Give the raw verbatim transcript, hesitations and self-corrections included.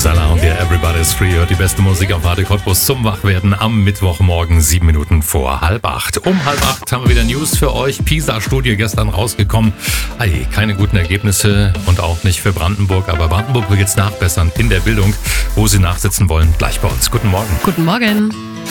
Sala und der Everybody's Free hört die beste Musik auf Radio Cottbus zum Wachwerden am Mittwochmorgen, sieben Minuten vor halb acht. Um halb acht haben wir wieder News für euch. PISA-Studie gestern rausgekommen. Ei, keine guten Ergebnisse und auch nicht für Brandenburg. Aber Brandenburg will jetzt nachbessern in der Bildung. Wo sie nachsitzen wollen, gleich bei uns. Guten Morgen. Guten Morgen.